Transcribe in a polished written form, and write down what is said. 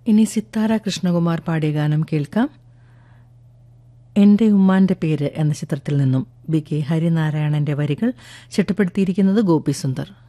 ഇനി സിത്താര കൃഷ്ണകുമാർ പാടിയ ഗാനം കേൾക്കാം. എൻ്റെ ഉമ്മാൻ്റെ പേര് എന്ന ചിത്രത്തിൽ നിന്നും ബി കെ ഹരിനാരായണന്റെ വരികൾ ചിട്ടപ്പെടുത്തിയിരിക്കുന്നത് ഗോപി സുന്ദർ.